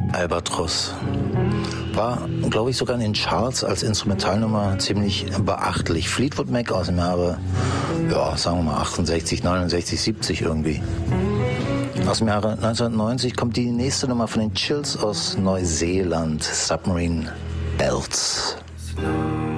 Albatros. War, glaube ich, sogar in den Charts als Instrumentalnummer ziemlich beachtlich. Fleetwood Mac aus dem Jahre, ja, sagen wir mal 68, 69, 70 irgendwie. Aus dem Jahre 1990 kommt die nächste Nummer von den Chills aus Neuseeland, Submarine Belts. Snow.